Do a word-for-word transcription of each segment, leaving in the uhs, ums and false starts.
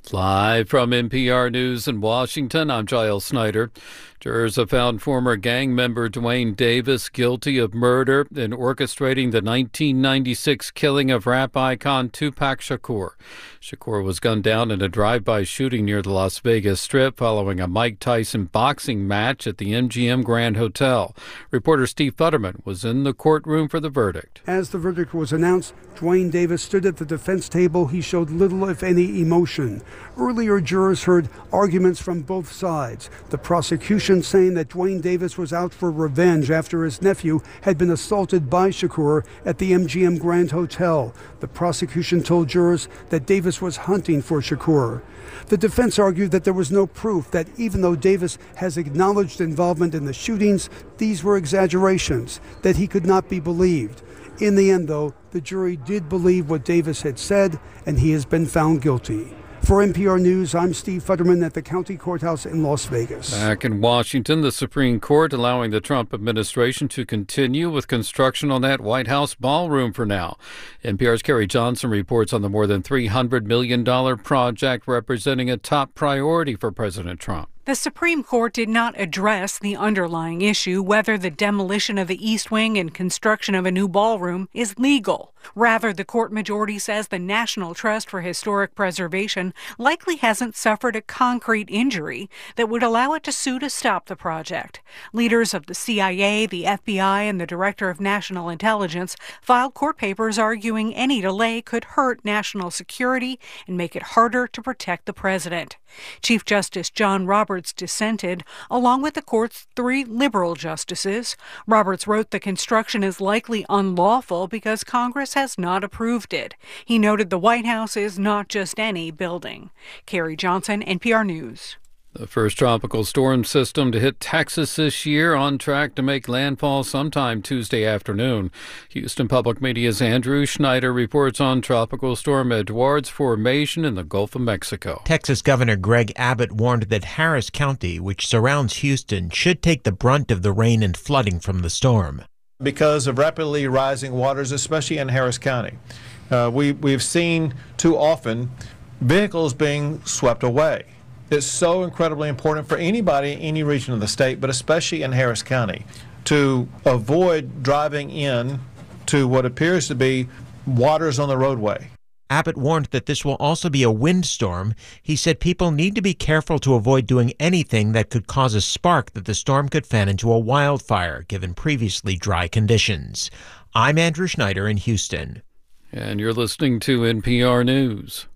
Live from N P R News in Washington, I'm Giles Snyder. Jurors have found former gang member Duane Davis guilty of murder in orchestrating the nineteen ninety-six killing of rap icon Tupac Shakur. Shakur was gunned down in a drive-by shooting near the Las Vegas Strip following a Mike Tyson boxing match at the M G M Grand Hotel. Reporter Steve Futterman was in the courtroom for the verdict. As the verdict was announced, Duane Davis stood at the defense table. He showed little, if any, emotion. Earlier, jurors heard arguments from both sides. The prosecution saying that Duane Davis was out for revenge after his nephew had been assaulted by Shakur at the M G M Grand Hotel. The prosecution told jurors that Davis was hunting for Shakur. The defense argued that there was no proof that even though Davis has acknowledged involvement in the shootings, these were exaggerations, that he could not be believed. In the end, though, the jury did believe what Davis had said, and he has been found guilty. For N P R News, I'm Steve Futterman at the county courthouse in Las Vegas. Back in Washington, the Supreme Court allowing the Trump administration to continue with construction on that White House ballroom for now. N P R's Carrie Johnson reports on the more than three hundred million dollars project representing a top priority for President Trump. The Supreme Court did not address the underlying issue, whether the demolition of the East Wing and construction of a new ballroom is legal. Rather, the court majority says the National Trust for Historic Preservation likely hasn't suffered a concrete injury that would allow it to sue to stop the project. Leaders of the C I A, the F B I, and the Director of National Intelligence filed court papers arguing any delay could hurt national security and make it harder to protect the president. Chief Justice John Roberts dissented, along with the court's three liberal justices. Roberts wrote the construction is likely unlawful because Congress has not approved it. He noted the White House is not just any building. Carrie Johnson, N P R News. The first tropical storm system to hit Texas this year, on track to make landfall sometime Tuesday afternoon. Houston Public Media's Andrew Schneider reports on Tropical Storm Eduard's formation in the Gulf of Mexico. Texas Governor Greg Abbott warned that Harris County, which surrounds Houston, should take the brunt of the rain and flooding from the storm. Because of rapidly rising waters, especially in Harris County. Uh, we, we've seen too often vehicles being swept away. It's so incredibly important for anybody in any region of the state, but especially in Harris County, to avoid driving in to what appears to be waters on the roadway. Abbott warned that this will also be a windstorm. He said people need to be careful to avoid doing anything that could cause a spark that the storm could fan into a wildfire, given previously dry conditions. I'm Andrew Schneider in Houston. And you're listening to N P R News.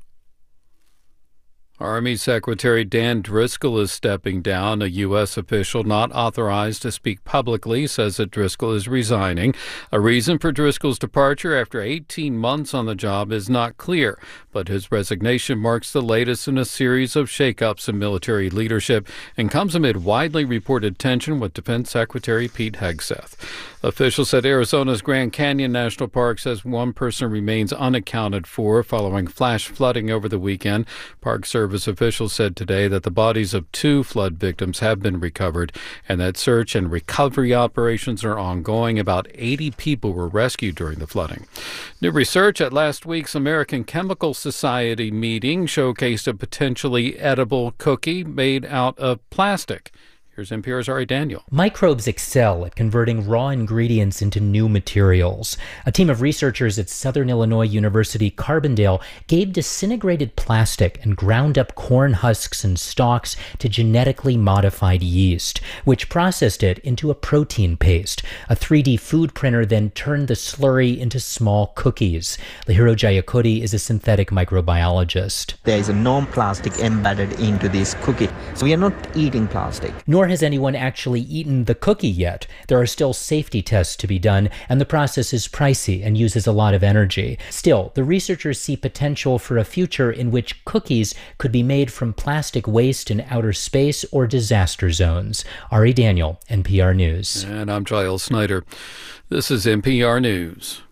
Army Secretary Dan Driscoll is stepping down. A U S official not authorized to speak publicly says that Driscoll is resigning. A reason for Driscoll's departure after eighteen months on the job is not clear, but his resignation marks the latest in a series of shakeups in military leadership and comes amid widely reported tension with Defense Secretary Pete Hegseth. Officials said Arizona's Grand Canyon National Park says one person remains unaccounted for following flash flooding over the weekend. Park Service officials said today that the bodies of two flood victims have been recovered and that search and recovery operations are ongoing. About eighty people were rescued during the flooding. New research at last week's American Chemical Society meeting showcased a potentially edible cookie made out of plastic. Here's N P R's Ari Daniel. Microbes excel at converting raw ingredients into new materials. A team of researchers at Southern Illinois University Carbondale gave disintegrated plastic and ground up corn husks and stalks to genetically modified yeast, which processed it into a protein paste. A three D food printer then turned the slurry into small cookies. Lahiro Jayakody is a synthetic microbiologist. There is a non-plastic embedded into this cookie, so we are not eating plastic. Nor has anyone actually eaten the cookie yet. There are still safety tests to be done, and the process is pricey and uses a lot of energy. Still, the researchers see potential for a future in which cookies could be made from plastic waste in outer space or disaster zones. Ari Daniel, N P R News. And I'm Giles Snyder. This is N P R News.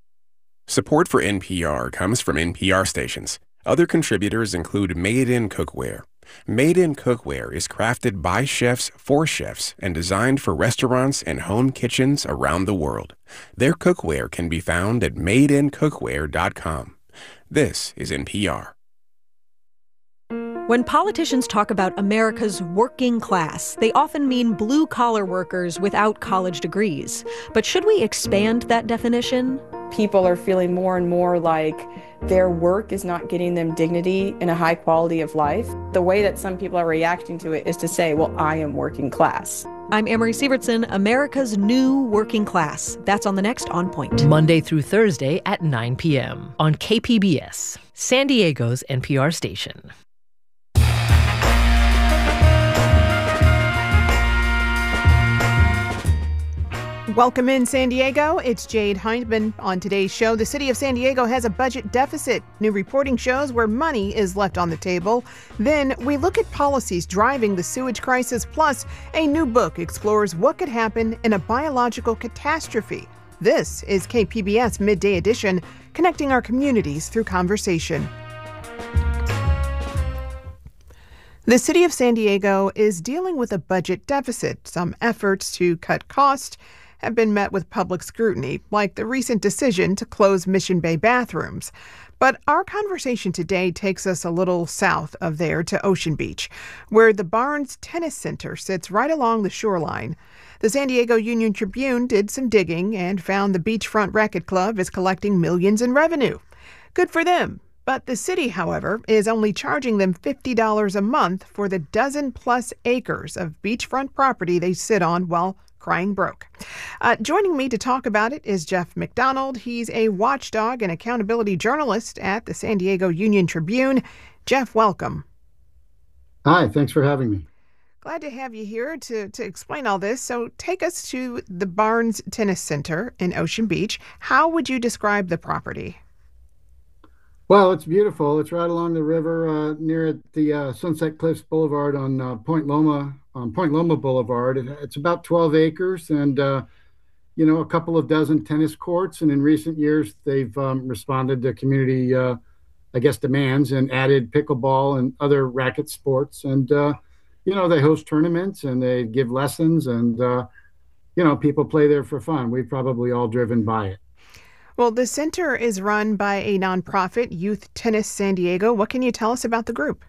Support for N P R comes from N P R stations. Other contributors include Made in Cookware. Made in Cookware is crafted by chefs for chefs and designed for restaurants and home kitchens around the world. Their cookware can be found at made in cookware dot com. This is N P R. When politicians talk about America's working class, they often mean blue-collar workers without college degrees. But should we expand that definition? People are feeling more and more like their work is not getting them dignity and a high quality of life. The way that some people are reacting to it is to say, well, I am working class. I'm Amory Sievertson, America's new working class. That's on the next On Point. Monday through Thursday at nine p.m. on K P B S, San Diego's N P R station. Welcome in, San Diego. It's Jade Hindman. On today's show, the city of San Diego has a budget deficit. New reporting shows where money is left on the table. Then we look at policies driving the sewage crisis. Plus, a new book explores what could happen in a biological catastrophe. This is K P B S Midday Edition, connecting our communities through conversation. The city of San Diego is dealing with a budget deficit. Some efforts to cut costs have been met with public scrutiny, like the recent decision to close Mission Bay bathrooms. But our conversation today takes us a little south of there to Ocean Beach, where the Barnes Tennis Center sits right along the shoreline. The San Diego Union Tribune did some digging and found the Beachfront Racquet Club is collecting millions in revenue. Good for them. But the city, however, is only charging them fifty dollars a month for the dozen-plus acres of beachfront property they sit on while crying broke. Uh, joining me to talk about it is Jeff McDonald. He's a watchdog and accountability journalist at the San Diego Union Tribune. Jeff, welcome. Hi, thanks for having me. Glad to have you here to, to explain all this. So take us to the Barnes Tennis Center in Ocean Beach. How would you describe the property? Well, it's beautiful. It's right along the river uh, near the uh, Sunset Cliffs Boulevard on uh, Point Loma, on Point Loma Boulevard. It, it's about twelve acres and, uh, you know, a couple of dozen tennis courts. And in recent years, they've um, responded to community, uh, I guess, demands and added pickleball and other racket sports. And, uh, you know, they host tournaments and they give lessons and, uh, you know, people play there for fun. We've probably all driven by it. Well, the center is run by a nonprofit, Youth Tennis San Diego. What can you tell us about the group?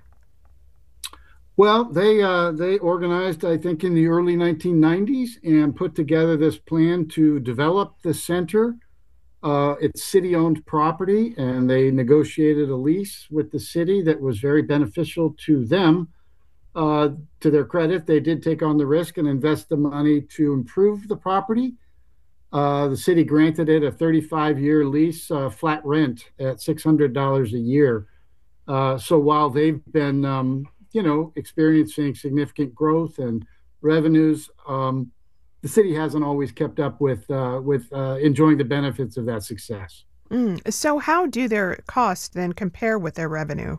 Well, they uh, they organized, I think, in the early nineteen nineties and put together this plan to develop the center. Uh, it's city-owned property, and they negotiated a lease with the city that was very beneficial to them. Uh, to their credit, they did take on the risk and invest the money to improve the property. Uh, the city granted it a thirty-five year lease, uh, flat rent at six hundred dollars a year. Uh, so while they've been, um, you know, experiencing significant growth and revenues, um, the city hasn't always kept up with uh, with uh, enjoying the benefits of that success. Mm. So how do their costs then compare with their revenue?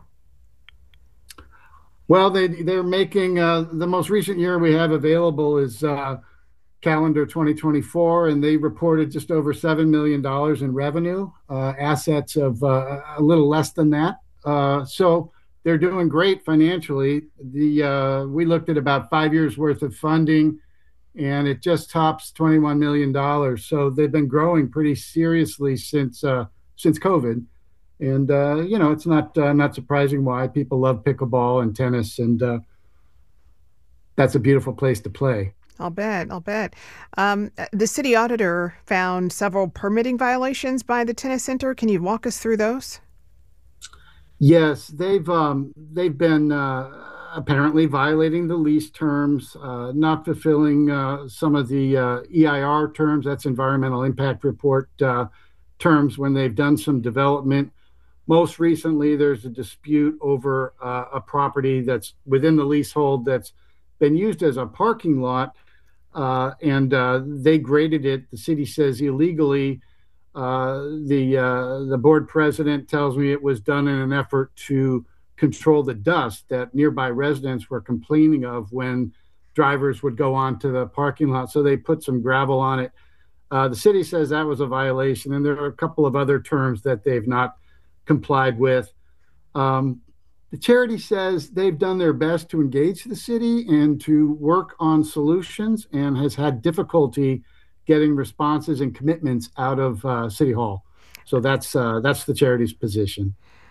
Well, they, they're making, uh, the most recent year we have available is uh, calendar twenty twenty-four, and they reported just over seven million dollars in revenue, uh, assets of uh, a little less than that. Uh, so they're doing great financially. The uh, we looked at about five years worth of funding, and it just tops twenty-one million dollars. So they've been growing pretty seriously since uh, since COVID. And, uh, you know, it's not uh, not surprising why people love pickleball and tennis, and uh, that's a beautiful place to play. I'll bet, I'll bet. Um, the city auditor found several permitting violations by the tennis center. Can you walk us through those? Yes, they've um, they've been uh, apparently violating the lease terms, uh, not fulfilling uh, some of the uh, E I R terms, that's Environmental Impact Report uh, terms, when they've done some development. Most recently, there's a dispute over uh, a property that's within the leasehold that's been used as a parking lot. Uh, and uh, they graded it, the city says, illegally. Uh, the uh, the board president tells me it was done in an effort to control the dust that nearby residents were complaining of when drivers would go onto the parking lot. So they put some gravel on it. Uh, the city says that was a violation, and there are a couple of other terms that they've not complied with. Um, The charity says they've done their best to engage the city and to work on solutions, and has had difficulty getting responses and commitments out of uh, City Hall. So that's uh, that's the charity's position.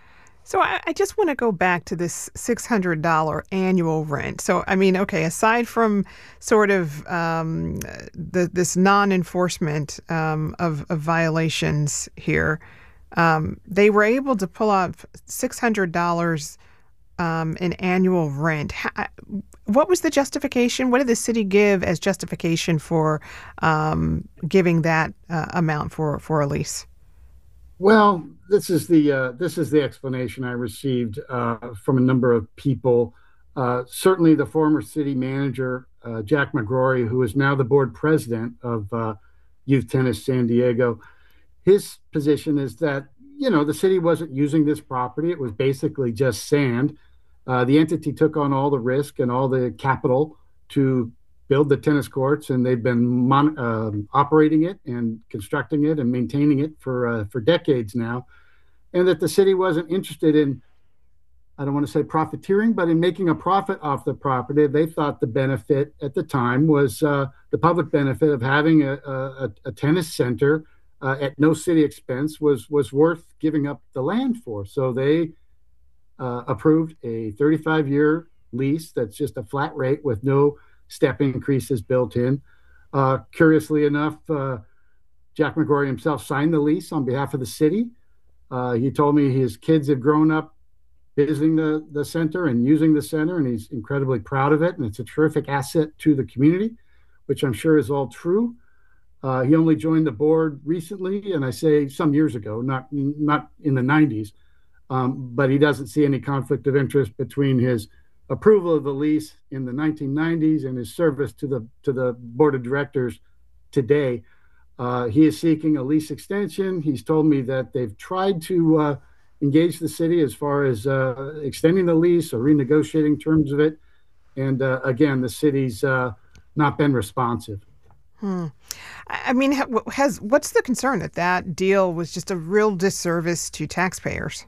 So I, I just want to go back to this six hundred dollars annual rent. So, I mean, okay, aside from sort of um, the, this non-enforcement um, of, of violations here, um, they were able to pull up six hundred dollars um, in annual rent. How, what was the justification? What did the city give as justification for um, giving that uh, amount for, for a lease? Well, this is the uh, this is the explanation I received uh, from a number of people. Uh, certainly, the former city manager uh, Jack McGrory, who is now the board president of uh, Youth Tennis San Diego, his position is that you know the city wasn't using this property; it was basically just sand. Uh, the entity took on all the risk and all the capital to build the tennis courts, and they've been mon- um, operating it and constructing it and maintaining it for uh, for decades now, and that the city wasn't interested in, I don't want to say profiteering, but in making a profit off the property. They thought the benefit at the time was uh, the public benefit of having a, a, a tennis center uh, at no city expense was was worth giving up the land for. So they uh, approved a thirty-five year lease that's just a flat rate with no step increases built in. Uh, curiously enough, uh, Jack McGrory himself signed the lease on behalf of the city. Uh, he told me his kids have grown up visiting the, the center and using the center, and he's incredibly proud of it. And it's a terrific asset to the community, which I'm sure is all true. Uh, he only joined the board recently, and I say some years ago, not, not in the nineties, um, but he doesn't see any conflict of interest between his approval of the lease in the nineteen nineties and his service to the to the board of directors today. Uh, he is seeking a lease extension. He's told me that they've tried to uh, engage the city as far as uh, extending the lease or renegotiating terms of it. And uh, again, the city's uh, not been responsive. Hmm. I mean, has what's the concern that that deal was just a real disservice to taxpayers?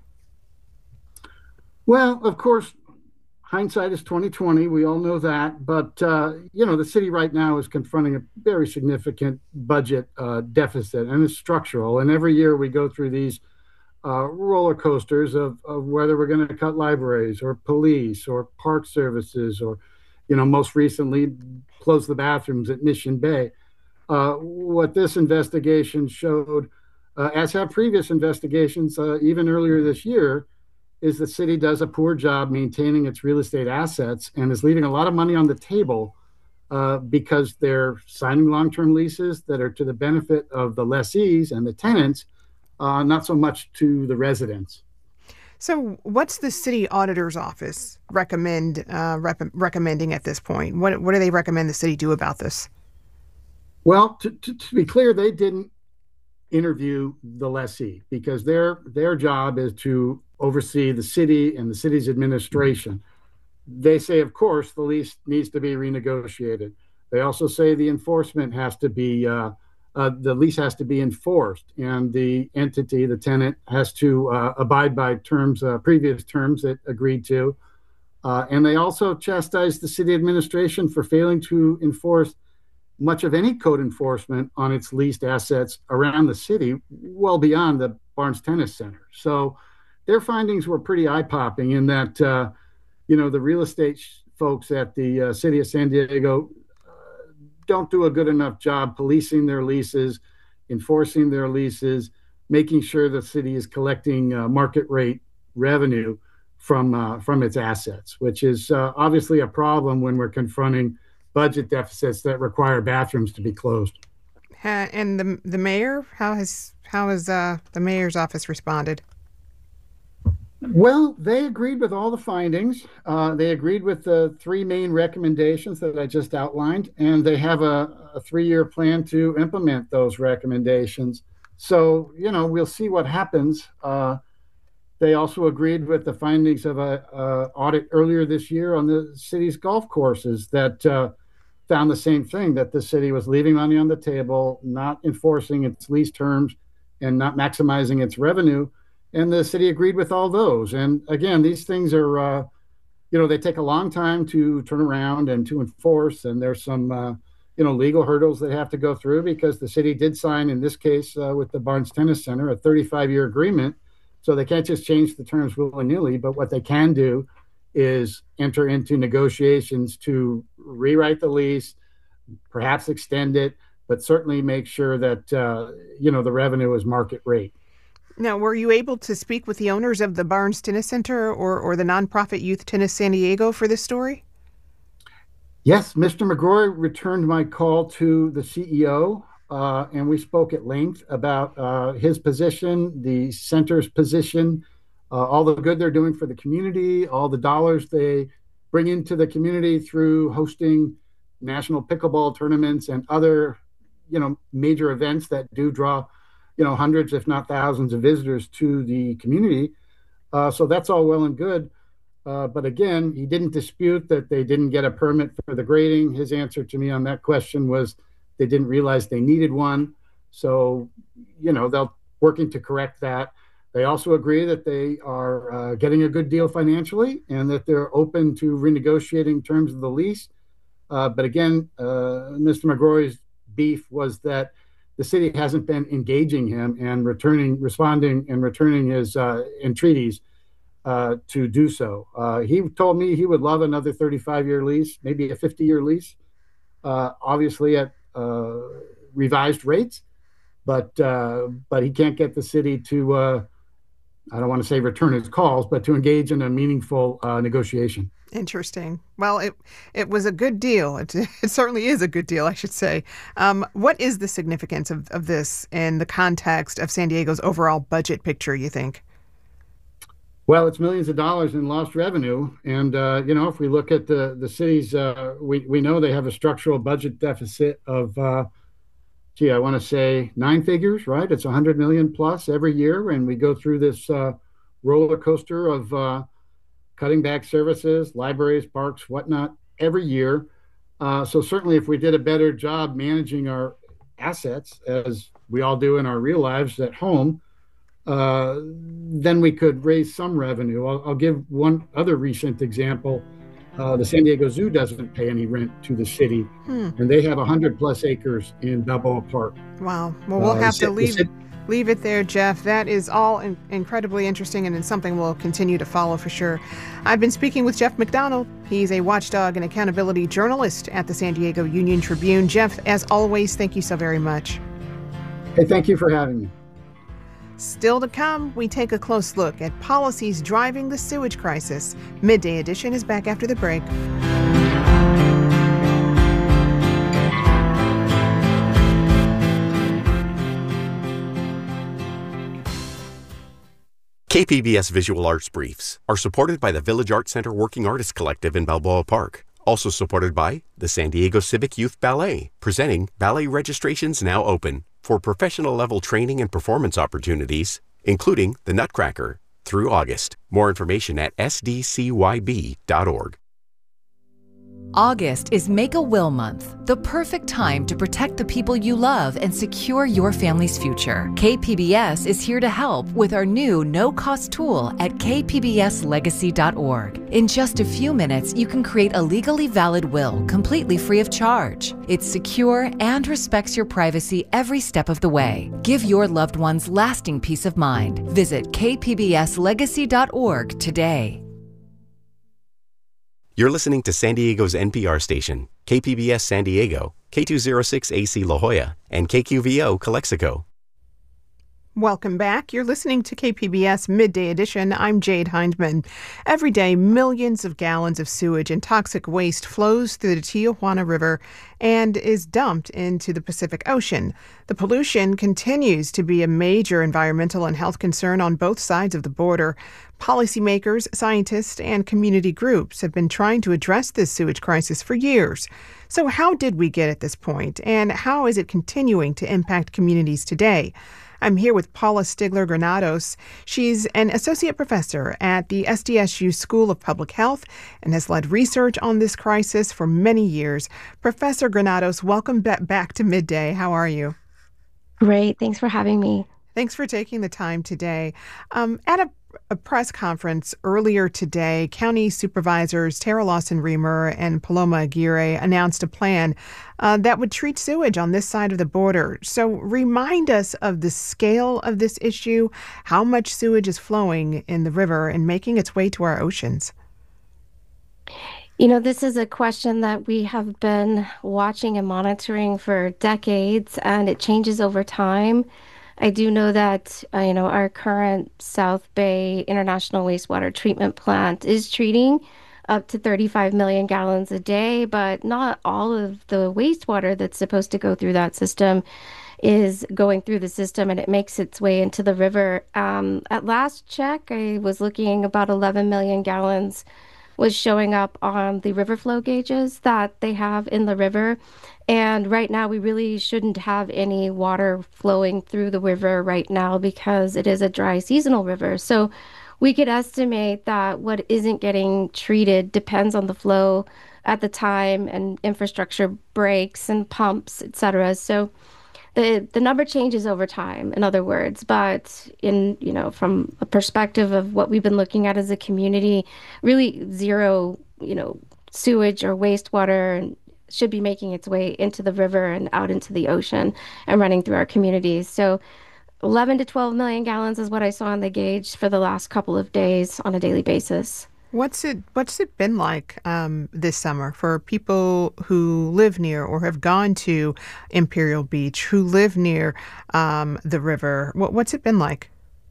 Well, of course, hindsight is twenty twenty. We all know that. But, uh, you know, the city right now is confronting a very significant budget uh, deficit, and it's structural. And every year we go through these uh, roller coasters of, of whether we're going to cut libraries or police or park services or, you know, most recently close the bathrooms at Mission Bay. Uh, what this investigation showed, uh, as have previous investigations, uh, even earlier this year, is the city does a poor job maintaining its real estate assets and is leaving a lot of money on the table uh, because they're signing long-term leases that are to the benefit of the lessees and the tenants, uh, not so much to the residents. So what's the city auditor's office recommend uh, rep- recommending at this point? What, what do they recommend the city do about this? Well, to, to, to be clear, they didn't interview the lessee because their their job is to oversee the city and the city's administration. They say, of course, the lease needs to be renegotiated. They also say the enforcement has to be, uh, uh, the lease has to be enforced, and the entity, the tenant, has to uh, abide by terms, uh, previous terms it agreed to. Uh, and they also chastise the city administration for failing to enforce much of any code enforcement on its leased assets around the city, well beyond the Barnes Tennis Center. So their findings were pretty eye-popping in that, uh, you know, the real estate sh- folks at the uh, city of San Diego uh, don't do a good enough job policing their leases, enforcing their leases, making sure the city is collecting uh, market rate revenue from uh, from its assets, which is uh, obviously a problem when we're confronting budget deficits that require bathrooms to be closed. Uh, and the the mayor, how has how has uh, the mayor's office responded? Well, they agreed with all the findings. Uh, they agreed with the three main recommendations that I just outlined, and they have a, a three-year plan to implement those recommendations. So, you know, we'll see what happens. Uh, they also agreed with the findings of a, a audit earlier this year on the city's golf courses that uh, found the same thing, that the city was leaving money on the table, not enforcing its lease terms, and not maximizing its revenue. And the city agreed with all those. And again, these things are, uh, you know, they take a long time to turn around and to enforce. And there's some, uh, you know, legal hurdles they have to go through because the city did sign, in this case, uh, with the Barnes Tennis Center, a thirty-five year agreement So they can't just change the terms willy-nilly, but what they can do is enter into negotiations to rewrite the lease, perhaps extend it, but certainly make sure that, uh, you know, the revenue is market rate. Now, were you able to speak with the owners of the Barnes Tennis Center or, or the nonprofit Youth Tennis San Diego for this story? Yes, Mister McGrory returned my call to the C E O, uh, and we spoke at length about uh, his position, the center's position, uh, all the good they're doing for the community, all the dollars they bring into the community through hosting national pickleball tournaments and other, you know, major events that do draw, you know, hundreds, if not thousands of visitors to the community. Uh, so that's all well and good. Uh, but again, he didn't dispute that they didn't get a permit for the grading. His answer to me on that question was they didn't realize they needed one. So, you know, they're working to correct that. They also agree that they are uh, getting a good deal financially and that they're open to renegotiating terms of the lease. Uh, but again, uh, Mister McGrory's beef was that the city hasn't been engaging him and returning, responding and returning his uh, entreaties uh, to do so. Uh, he told me he would love another thirty-five year lease, maybe a fifty year lease, uh, obviously at uh, revised rates, but uh, but he can't get the city to, uh, I don't want to say return his calls, but to engage in a meaningful uh, negotiation. Interesting. Well, it it was a good deal. It, it certainly is a good deal, I should say. Um, what is the significance of, of this in the context of San Diego's overall budget picture, you think? Well, it's millions of dollars in lost revenue. And, uh, you know, if we look at the, the cities, uh, we, we know they have a structural budget deficit of, uh, gee, I want to say nine figures, right? It's one hundred million plus every year. And we go through this uh, roller coaster of uh, cutting back services, libraries, parks, whatnot, every year. Uh, so certainly if we did a better job managing our assets, as we all do in our real lives at home, uh, then we could raise some revenue. I'll, I'll give one other recent example. Uh, the San Diego Zoo doesn't pay any rent to the city, hmm. and they have one hundred plus acres in Balboa Park. Wow. Well, we'll uh, have to leave it. Leave it there, Jeff. That is all in- incredibly interesting, and it's something we'll continue to follow for sure. I've been speaking with Jeff McDonald. He's a watchdog and accountability journalist at the San Diego Union Tribune. Jeff, as always, thank you so very much. Hey, thank you for having me. Still to come, we take a close look at policies driving the sewage crisis. Midday Edition is back after the break. K P B S Visual Arts Briefs are supported by the Village Arts Center Working Artists Collective in Balboa Park. Also supported by the San Diego Civic Youth Ballet, presenting Ballet Registrations Now Open for professional level training and performance opportunities, including the Nutcracker, through August. More information at S D C Y B dot org. August is Make a Will Month, the perfect time to protect the people you love and secure your family's future. K P B S is here to help with our new no-cost tool at K P B S legacy dot org. In just a few minutes, you can create a legally valid will completely free of charge. It's secure and respects your privacy every step of the way. Give your loved ones lasting peace of mind. Visit K P B S legacy dot org today. You're listening to San Diego's N P R station, K P B S San Diego, K two oh six A C La Jolla, and K Q V O Calexico. Welcome back. You're listening to K P B S Midday Edition. I'm Jade Hindman. Every day, millions of gallons of sewage and toxic waste flows through the Tijuana River and is dumped into the Pacific Ocean. The pollution continues to be a major environmental and health concern on both sides of the border. Policymakers, scientists, and community groups have been trying to address this sewage crisis for years. So how did we get at this point, and how is it continuing to impact communities today? I'm here with Paula Stigler Granados. She's an associate professor at the S D S U School of Public Health and has led research on this crisis for many years. Professor Granados, welcome back to Midday. How are you? Great. Thanks for having me. Thanks for taking the time today. Um, at a a press conference earlier today, County Supervisors Tara Lawson-Remer and Paloma Aguirre announced a plan uh, that would treat sewage on this side of the border. So remind us of the scale of this issue, how much sewage is flowing in the river and making its way to our oceans. You know, this is a question that we have been watching and monitoring for decades, and it changes over time. I do know that, uh, you know, our current South Bay International Wastewater Treatment Plant is treating up to thirty-five million gallons a day, but not all of the wastewater that's supposed to go through that system is going through the system, and it makes its way into the river. Um, at last check, I was looking about eleven million gallons was showing up on the river flow gauges that they have in the river. And right now, we really shouldn't have any water flowing through the river right now because it is a dry seasonal river. So we could estimate that what isn't getting treated depends on the flow at the time and infrastructure breaks and pumps, et cetera. So the the number changes over time, in other words, but in, you know, from a perspective of what we've been looking at as a community, really zero, you know, sewage or wastewater should be making its way into the river and out into the ocean and running through our communities. So eleven to twelve million gallons is what I saw on the gauge for the last couple of days on a daily basis. What's it What's it been like um, this summer for people who live near or have gone to Imperial Beach, who live near um, the river? What, what's it been like?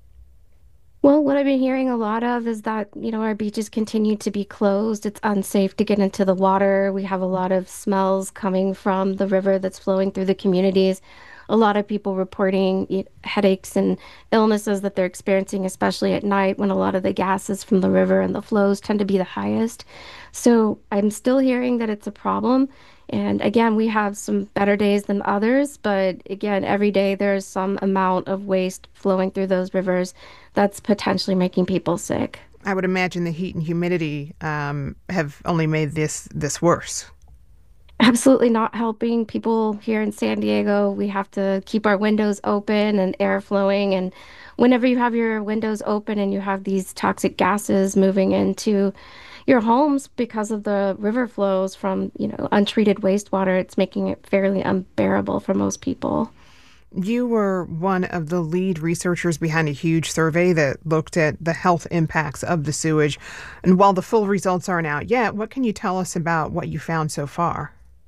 Well, what I've been hearing a lot of is that, you know, our beaches continue to be closed. It's unsafe to get into the water. We have a lot of smells coming from the river that's flowing through the communities. A lot of people reporting headaches and illnesses that they're experiencing, especially at night when a lot of the gases from the river and the flows tend to be the highest. So I'm still hearing that it's a problem. And again, we have some better days than others, but again, every day there's some amount of waste flowing through those rivers that's potentially making people sick. I would imagine the heat and humidity um, have only made this this worse. Absolutely not helping people here in San Diego. We have to keep our windows open and air flowing. And whenever you have your windows open and you have these toxic gases moving into your homes because of the river flows from, you know, untreated wastewater, it's making it fairly unbearable for most people. You were one of the lead researchers behind a huge survey that looked at the health impacts of the sewage. And while the full results aren't out yet, what can you tell us about what you found so far?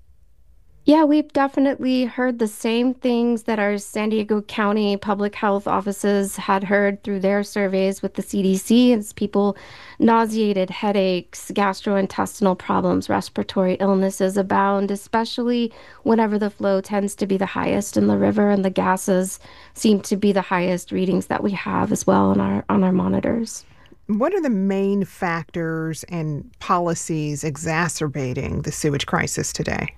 Yeah, we've definitely heard the same things that our San Diego County public health offices had heard through their surveys with the C D C. It's people nauseated, headaches, gastrointestinal problems, respiratory illnesses abound, especially whenever the flow tends to be the highest in the river and the gases seem to be the highest readings that we have as well on our on our monitors. What are the main factors and policies exacerbating the sewage crisis today?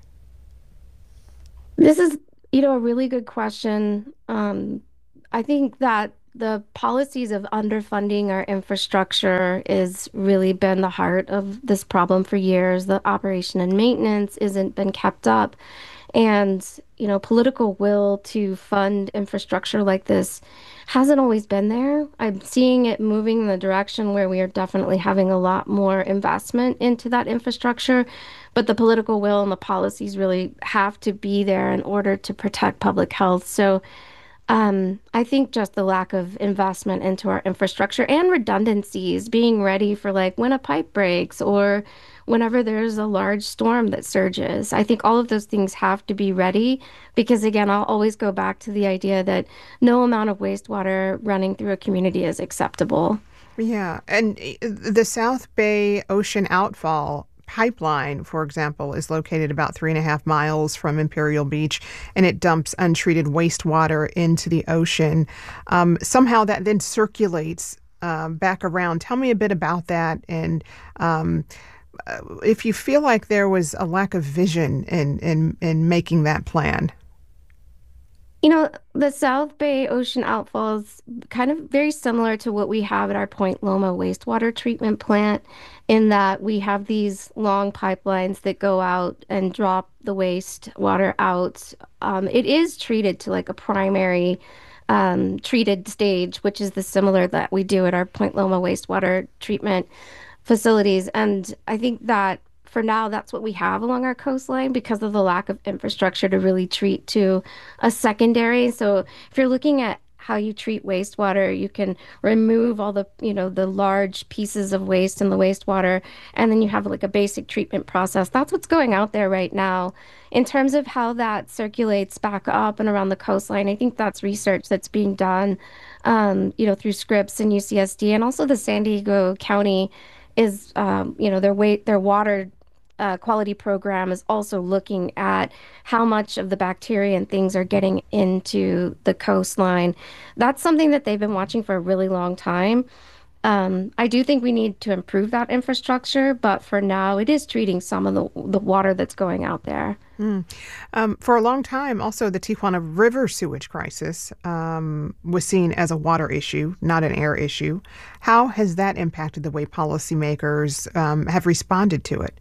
This is, you know, a really good question. Um, I think that the policies of underfunding our infrastructure has really been the heart of this problem for years. The operation and maintenance isn't been kept up. And, you know, political will to fund infrastructure like this hasn't always been there. I'm seeing it moving in the direction where we are definitely having a lot more investment into that infrastructure. But the political will and the policies really have to be there in order to protect public health. So um, I think just the lack of investment into our infrastructure and redundancies, being ready for like when a pipe breaks or whenever there's a large storm that surges. I think all of those things have to be ready because, again, I'll always go back to the idea that no amount of wastewater running through a community is acceptable. Yeah, and the South Bay Ocean Outfall Pipeline, for example, is located about three and a half miles from Imperial Beach, and it dumps untreated wastewater into the ocean. Um, somehow that then circulates um, back around. Tell me a bit about that, and um, if you feel like there was a lack of vision in, in, in making that plan. You know, the South Bay Ocean Outfall is kind of very similar to what we have at our Point Loma wastewater treatment plant in that we have these long pipelines that go out and drop the wastewater out. Um, it is treated to like a primary um, treated stage, which is the similar that we do at our Point Loma wastewater treatment facilities. And I think that for now, that's what we have along our coastline because of the lack of infrastructure to really treat to a secondary. So if you're looking at how you treat wastewater, you can remove all the, you know, the large pieces of waste in the wastewater, and then you have like a basic treatment process. That's what's going out there right now. In terms of how that circulates back up and around the coastline, I think that's research that's being done, um, you know, through Scripps and U C S D, and also the San Diego County is, um, you know, their weight, their water Uh, quality program is also looking at how much of the bacteria and things are getting into the coastline. That's something that they've been watching for a really long time. Um, I do think we need to improve that infrastructure, but for now, it is treating some of the, the water that's going out there. Mm. Um, for a long time, also, the Tijuana River sewage crisis um, was seen as a water issue, not an air issue. How has that impacted the way policymakers um, have responded to it?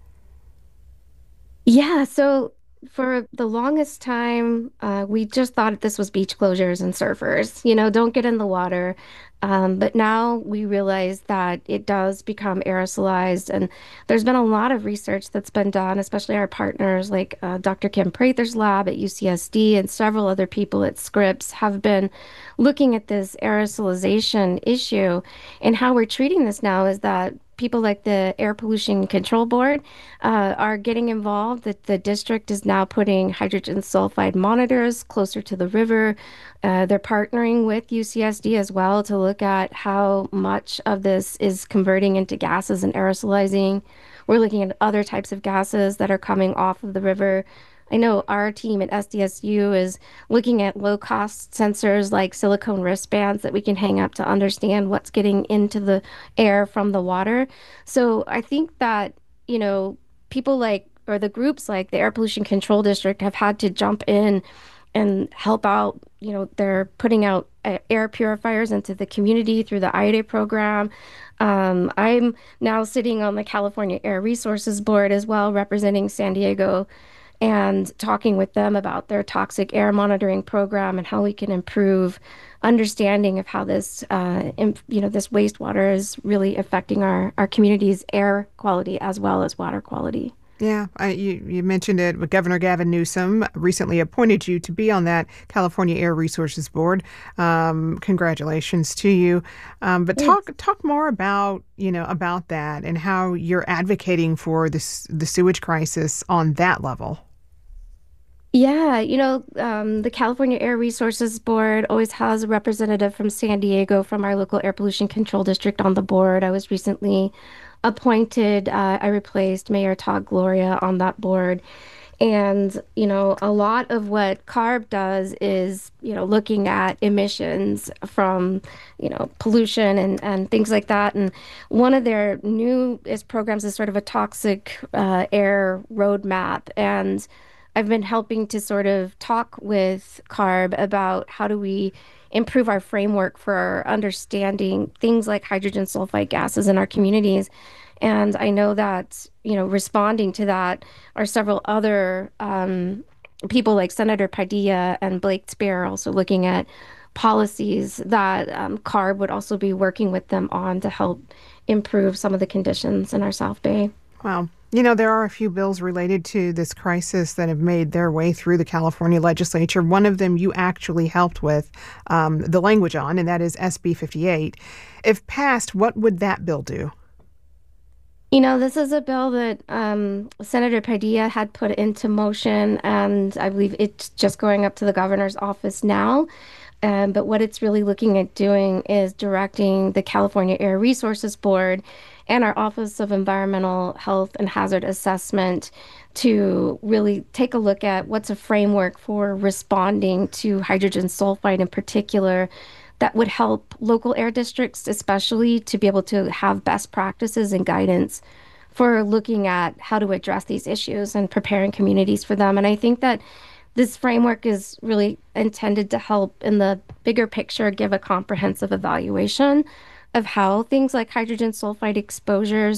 Yeah, so for the longest time, uh, we just thought this was beach closures and surfers, you know, don't get in the water. Um, but now we realize that it does become aerosolized. And there's been a lot of research that's been done, especially our partners like uh, Doctor Kim Prather's lab at U C S D and several other people at Scripps have been looking at this aerosolization issue. And how we're treating this now is that people like the Air Pollution Control Board uh, are getting involved. That the district is now putting hydrogen sulfide monitors closer to the river. Uh, they're partnering with U C S D as well to look at how much of this is converting into gases and aerosolizing. We're looking at other types of gases that are coming off of the river. I know our team at S D S U is looking at low-cost sensors like silicone wristbands that we can hang up to understand what's getting into the air from the water. So I think that, you know, people like, or the groups like the Air Pollution Control District have had to jump in and help out. You know, they're putting out uh, air purifiers into the community through the I D A program. Um, I'm now sitting on the California Air Resources Board as well, representing San Diego, and talking with them about their toxic air monitoring program and how we can improve understanding of how this, uh, imp, you know, this wastewater is really affecting our, our community's air quality as well as water quality. Yeah, I, you, you mentioned it, but Governor Gavin Newsom recently appointed you to be on that California Air Resources Board. Um, congratulations to you. Um, but talk Thanks. talk more about, you know, about that and how you're advocating for this the sewage crisis on that level. Yeah, you know, um, the California Air Resources Board always has a representative from San Diego from our local air pollution control district on the board. I was recently appointed. Uh, I replaced Mayor Todd Gloria on that board. And, you know, a lot of what CARB does is, you know, looking at emissions from, you know, pollution and, and things like that. And one of their newest programs is sort of a toxic uh, air roadmap. And I've been helping to sort of talk with CARB about how do we improve our framework for understanding things like hydrogen sulfide gases in our communities. And I know that, you know, responding to that are several other um, people like Senator Padilla and Blake Spear also looking at policies that um, CARB would also be working with them on to help improve some of the conditions in our South Bay. Wow. You know, there are a few bills related to this crisis that have made their way through the California legislature. One of them you actually helped with um, the language on, and that is S B fifty-eight. If passed, what would that bill do? You know, this is a bill that um, Senator Padilla had put into motion, and I believe it's just going up to the governor's office now. Um, but what it's really looking at doing is directing the California Air Resources Board and our Office of Environmental Health and Hazard Assessment to really take a look at what's a framework for responding to hydrogen sulfide in particular that would help local air districts, especially, to be able to have best practices and guidance for looking at how to address these issues and preparing communities for them. And I think that this framework is really intended to help in the bigger picture give a comprehensive evaluation of how things like hydrogen sulfide exposures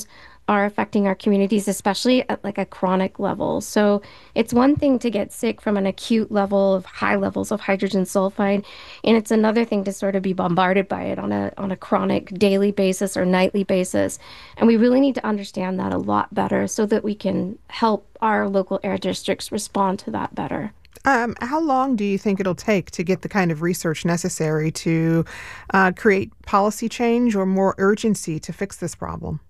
are affecting our communities, especially at like a chronic level. So it's one thing to get sick from an acute level of high levels of hydrogen sulfide, and it's another thing to sort of be bombarded by it on a on a chronic daily basis or nightly basis. And we really need to understand that a lot better so that we can help our local air districts respond to that better. Um, how long do you think it'll take to get the kind of research necessary to uh, create policy change or more urgency to fix this problem?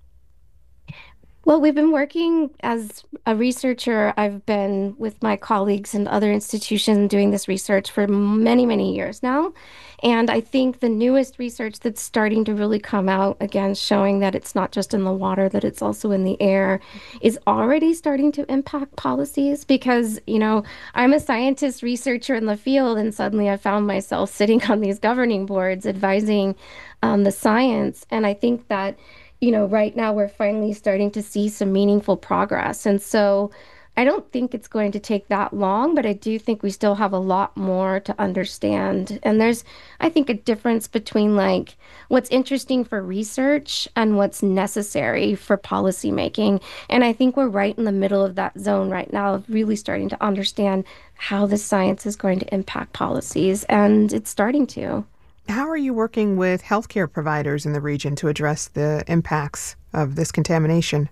Well, we've been working as a researcher. I've been with my colleagues and other institutions doing this research for many, many years now. And I think the newest research that's starting to really come out, again, showing that it's not just in the water, that it's also in the air, is already starting to impact policies. Because, you know, I'm a scientist researcher in the field, and suddenly I found myself sitting on these governing boards advising um, the science. And I think that you know, right now we're finally starting to see some meaningful progress. And so I don't think it's going to take that long, but I do think we still have a lot more to understand. And there's, I think, a difference between like what's interesting for research and what's necessary for policymaking. And I think we're right in the middle of that zone right now of really starting to understand how the science is going to impact policies. And it's starting to. How are you working with healthcare providers in the region to address the impacts of this contamination?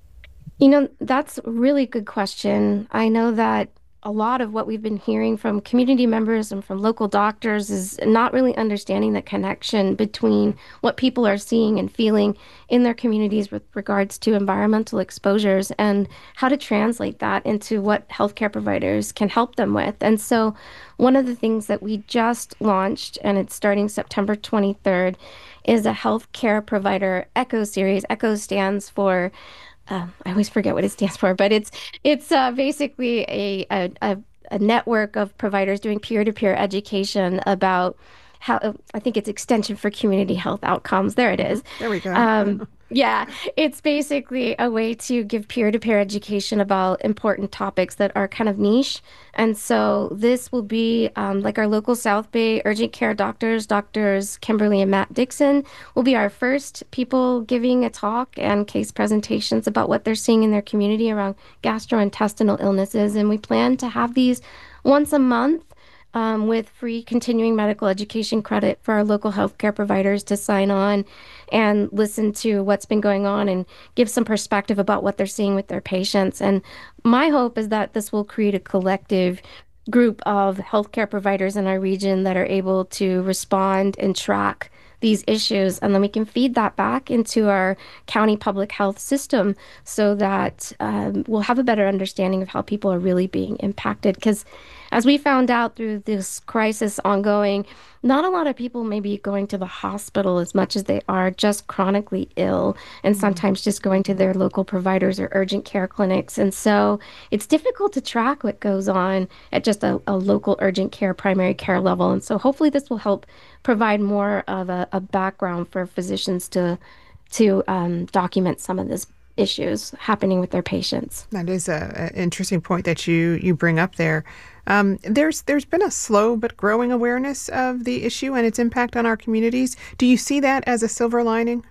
You know, that's a really good question. I know that a lot of what we've been hearing from community members and from local doctors is not really understanding the connection between what people are seeing and feeling in their communities with regards to environmental exposures and how to translate that into what healthcare providers can help them with. And so one of the things that we just launched, and it's starting September twenty-third, is a healthcare provider ECHO series. ECHO stands for Uh, I always forget what it stands for, but it's it's uh, basically a, a a network of providers doing peer-to-peer education about how, I think it's Extension for Community Health Outcomes. There it is. There we go. Um, yeah, it's basically a way to give peer-to-peer education about important topics that are kind of niche. And so this will be um, like our local South Bay urgent care doctors, Doctors Kimberly and Matt Dixon, will be our first people giving a talk and case presentations about what they're seeing in their community around gastrointestinal illnesses. And we plan to have these once a month. Um, with free continuing medical education credit for our local healthcare providers to sign on and listen to what's been going on and give some perspective about what they're seeing with their patients. And my hope is that this will create a collective group of healthcare providers in our region that are able to respond and track these issues, and then we can feed that back into our county public health system so that um, we'll have a better understanding of how people are really being impacted. Because as we found out through this crisis ongoing, not a lot of people may be going to the hospital as much as they are just chronically ill and sometimes just going to their local providers or urgent care clinics. And so it's difficult to track what goes on at just a, a local urgent care, primary care level. And so hopefully this will help provide more of a, a background for physicians to to um, document some of these issues happening with their patients. That is an interesting point that you, you bring up there. Um, there's there's been a slow but growing awareness of the issue and its impact on our communities. Do you see that as a silver lining?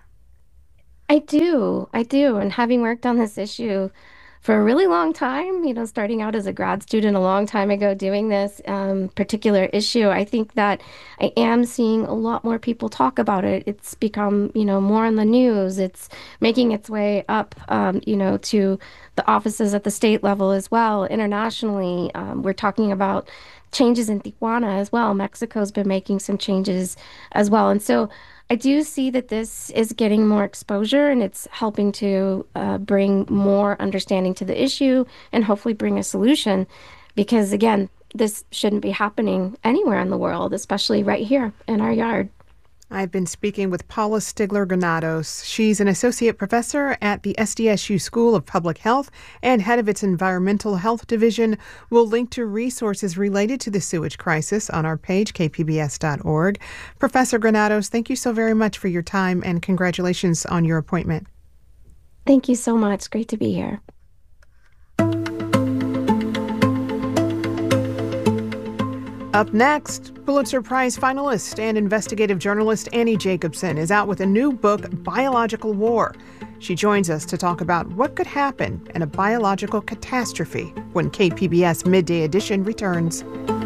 I do. I do. And having worked on this issue for a really long time, you know, starting out as a grad student a long time ago doing this um, particular issue, I think that I am seeing a lot more people talk about it. It's become, you know, more in the news. It's making its way up, um, you know, to the offices at the state level as well. Internationally, um, we're talking about changes in Tijuana as well. Mexico's been making some changes as well. And so I do see that this is getting more exposure and it's helping to uh, bring more understanding to the issue and hopefully bring a solution because, again, this shouldn't be happening anywhere in the world, especially right here in our yard. I've been speaking with Paula Stigler-Granados. She's an associate professor at the S D S U School of Public Health and head of its Environmental Health Division. We'll link to resources related to the sewage crisis on our page, k p b s dot org. Professor Granados, thank you so very much for your time and congratulations on your appointment. Thank you so much. Great to be here. Up next, Pulitzer Prize finalist and investigative journalist Annie Jacobsen is out with a new book, Biological War. She joins us to talk about what could happen in a biological catastrophe when K P B S Midday Edition returns.